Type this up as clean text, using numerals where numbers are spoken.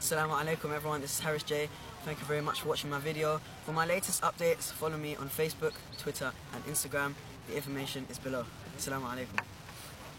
Assalamu alaikum everyone, this is Harris J. Thank you very much for watching my video. For my latest updates, follow me on Facebook, Twitter and Instagram. The information is below. Assalamu alaikum.